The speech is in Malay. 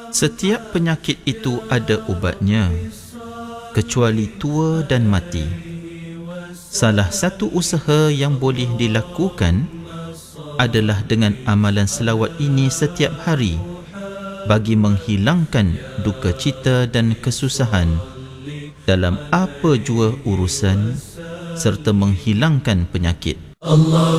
Setiap penyakit itu ada ubatnya, kecuali tua dan mati. Salah satu usaha yang boleh dilakukan adalah dengan amalan selawat ini setiap hari bagi menghilangkan duka cita dan kesusahan dalam apa jua urusan serta menghilangkan penyakit.